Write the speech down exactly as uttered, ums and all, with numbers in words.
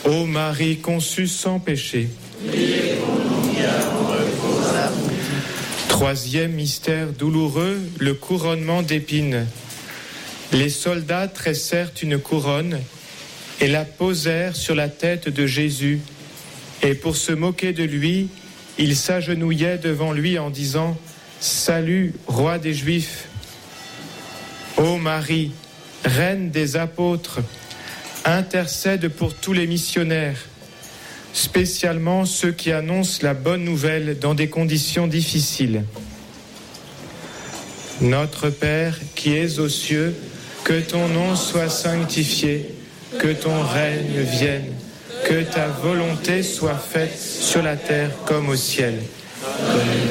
Ô Marie conçue sans péché. Priez pour nous bienheureux vos âmes. Troisième mystère douloureux, le couronnement d'épines. Les soldats tressèrent une couronne et la posèrent sur la tête de Jésus. Et pour se moquer de lui, ils s'agenouillaient devant lui en disant « Salut, roi des Juifs !» Ô Marie, reine des apôtres, intercède pour tous les missionnaires, spécialement ceux qui annoncent la bonne nouvelle dans des conditions difficiles. Notre Père qui es aux cieux, que ton nom soit sanctifié, que ton règne vienne, que ta volonté soit faite sur la terre comme au ciel.